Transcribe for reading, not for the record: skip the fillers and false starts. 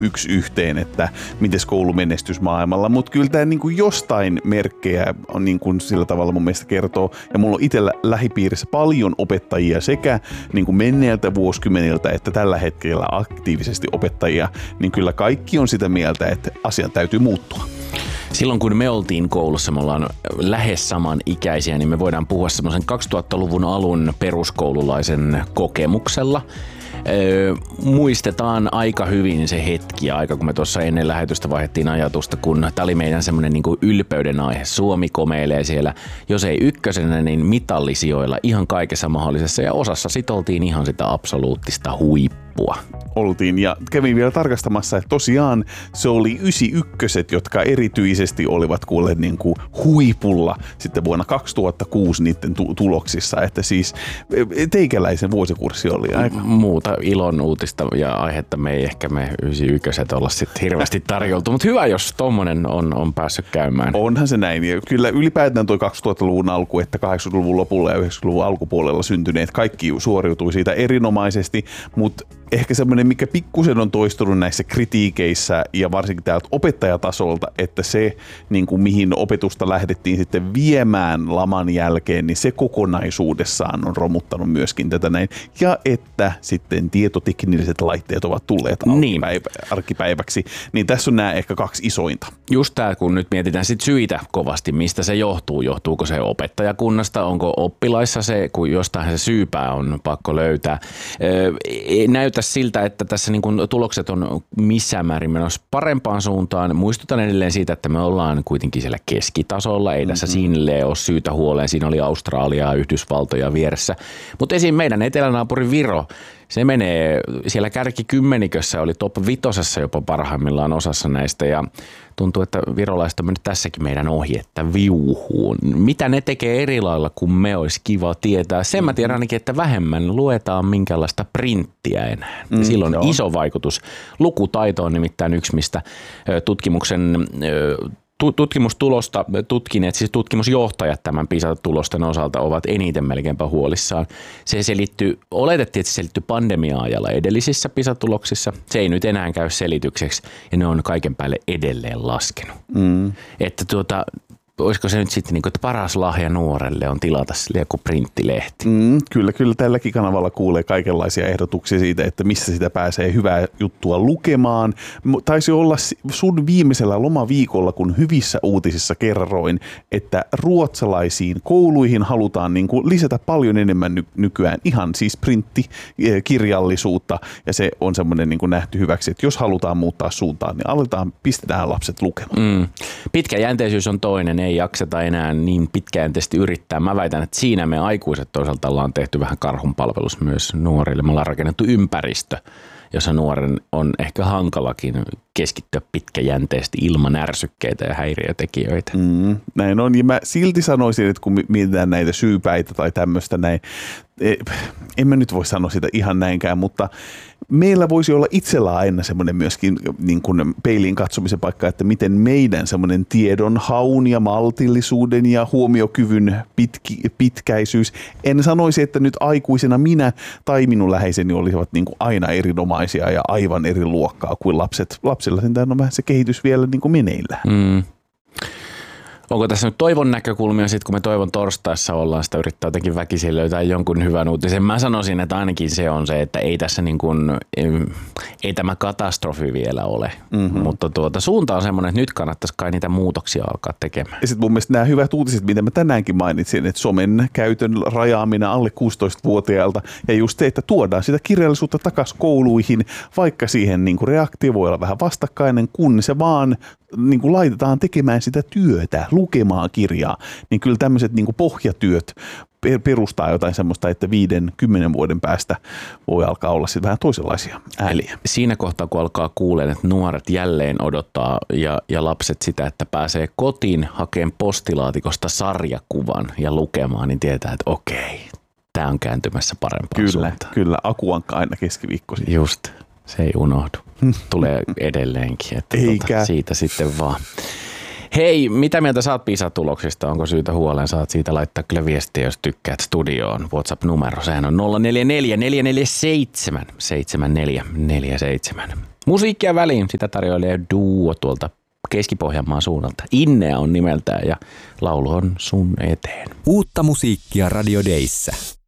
yksi yhteen, että miten koulumenestys maailmalla, mutta kyllä tämä niin jostain merkkejä on niin kuin sillä tavalla mun mielestä kertoo, ja mulla on itsellä lähipiirissä paljon opettajia sekä niin menneiltä vuosikymmeniltä että tällä hetkellä aktiivisesti opettajia, niin kyllä kaikki on sitä mieltä, että asian täytyy muuttua. Silloin kun me oltiin koulussa, me ollaan lähes saman ikäisiä, niin me voidaan puhua semmoisen 2000-luvun alun peruskoululaisen kokemuksella. Muistetaan aika hyvin se hetki ja aika, kun me tuossa ennen lähetystä vaihdettiin ajatusta, kun tämä oli meidän semmoinen niin kuin ylpeyden aihe. Suomi komeilee siellä, jos ei ykkösenä, niin mitallisijoilla ihan kaikessa mahdollisessa ja osassa sit oltiin ihan sitä absoluuttista huippua. Oltiin ja kävin vielä tarkastamassa, että tosiaan se oli 91, jotka erityisesti olivat kuulleet niin kuin huipulla sitten vuonna 2006 niiden tuloksissa, että siis teikäläisen vuosikurssi oli aika. Muuta ilon uutista ja aihetta me ei ehkä me 91 olla sitten hirveästi tarjoltu, mutta hyvä, jos tommonen on päässyt käymään. Onhan se näin ja kyllä ylipäätään toi 2000-luvun alku, että 80-luvun lopulla ja 90-luvun alkupuolella syntyneet kaikki suoriutui siitä erinomaisesti, mutta ehkä semmoinen, mikä pikkusen on toistunut näissä kritiikeissä ja varsinkin täältä opettajatasolta, että se, niin kuin mihin opetusta lähdettiin sitten viemään laman jälkeen, niin se kokonaisuudessaan on romuttanut myöskin tätä näin. Ja että sitten tietoteknilliset laitteet ovat tulleet arkipäiväksi, niin tässä on nämä ehkä kaksi isointa. Just tämä, kun nyt mietitään sit syitä kovasti, mistä se johtuu. Johtuuko se opettajakunnasta, onko oppilaissa se, kun jostain se syypää on pakko löytää. Näytä siltä, että tässä niin kun tulokset on missään määrin menossa parempaan suuntaan. Muistutan edelleen siitä, että me ollaan kuitenkin siellä keskitasolla. Ei tässä sinne ole syytä huoleen. Siinä oli Australiaa ja Yhdysvaltoja vieressä. Mutta esim. Meidän etelänaapuri Viro, se menee siellä kärkikymmenikössä, oli top 5 jopa parhaimmillaan osassa näistä ja tuntuu, että virolaiset on mennyt tässäkin meidän ohi, että viuhuun. Mitä ne tekee eri lailla kuin me, olisi kiva tietää. Sen mä tiedän ainakin, että vähemmän luetaan minkäänlaista printtiä enää. Silloin on iso vaikutus. Lukutaito on nimittäin yksi, mistä tutkimustulosta tutkineet, siis tutkimusjohtajat tämän PISA-tulosten osalta ovat eniten melkeinpä huolissaan. Oletettiin, että se selittyy pandemia-ajalla edellisissä PISA-tuloksissa. Se ei nyt enää käy selitykseksi ja ne on kaiken päälle edelleen laskenut. Että olisiko se nyt sitten niin kuin, että paras lahja nuorelle on tilata joku printtilehti? Kyllä tälläkin kanavalla kuulee kaikenlaisia ehdotuksia siitä, että missä sitä pääsee hyvää juttua lukemaan. Taisi olla sun viimeisellä lomaviikolla, kun hyvissä uutisissa kerroin, että ruotsalaisiin kouluihin halutaan niin kuin lisätä paljon enemmän nykyään ihan siis printtikirjallisuutta ja se on semmoinen niin kuin nähty hyväksi, että jos halutaan muuttaa suuntaan, niin pistetään lapset lukemaan. Pitkäjänteisyys on toinen, ei jakseta enää niin pitkäjänteisesti yrittää. Mä väitän, että siinä me aikuiset toisaalta ollaan tehty vähän karhunpalvelus myös nuorille. Me ollaan rakennettu ympäristö, jossa nuoren on ehkä hankalakin keskittyä pitkäjänteisesti ilman ärsykkeitä ja häiriötekijöitä. Näin on. Ja mä silti sanoisin, että kun mietitään näitä syypäitä tai tämmöistä näin, en mä nyt voi sanoa sitä ihan näinkään, mutta meillä voisi olla itsellä aina semmoinen myöskin niin kuin peiliin katsomisen paikka, että miten meidän semmoinen tiedon haun ja maltillisuuden ja huomiokyvyn pitkäisyys. En sanoisi, että nyt aikuisena minä tai minun läheiseni olisivat niin kuin aina erinomaisia ja aivan eri luokkaa kuin lapset. Lapsilla on vähän se kehitys vielä niin kuin meneillään. Onko tässä nyt toivon näkökulmia sitten, kun me toivon torstaissa ollaan, sitä yrittää jotenkin väkisin löytää jonkun hyvän uutisen. Mä sanoisin, että ainakin se on se, että ei tässä niin kuin, ei tämä katastrofi vielä ole, mutta suunta on semmoinen, että nyt kannattaisi kai niitä muutoksia alkaa tekemään. Ja sitten mun mielestä nämä hyvät uutiset, mitä mä tänäänkin mainitsin, että somen käytön rajaaminen alle 16-vuotiailta ja just se, että tuodaan sitä kirjallisuutta takaisin kouluihin, vaikka siihen niin kuin reaktio voi olla vähän vastakkainen, kun se vaan niin kuin laitetaan tekemään sitä työtä, lukemaan kirjaa, niin kyllä tämmöiset niin kuin pohjatyöt perustaa jotain semmoista, että 5-10 vuoden päästä voi alkaa olla sitten vähän toisenlaisia ääliä. Siinä kohtaa, kun alkaa kuulemaan, että nuoret jälleen odottaa ja lapset sitä, että pääsee kotiin hakemaan postilaatikosta sarjakuvan ja lukemaan, niin tietää, että okei, tämä on kääntymässä parempaan suuntaan. Kyllä, akuankka aina keskiviikkoisin. Just. Se ei unohdu. Tulee edelleenkin, että siitä sitten vaan. Hei, mitä mieltä saat PISA-tuloksista? Onko syytä huoleen? Saat siitä laittaa kyllä viestiä, jos tykkäät studioon. WhatsApp-numero, sehän on 044 447 7447. Musiikkia väliin, sitä tarjoilee duo tuolta Keski-Pohjanmaan suunnalta. Innea on nimeltään ja laulu on Sun eteen. Uutta musiikkia Radio Dayssä.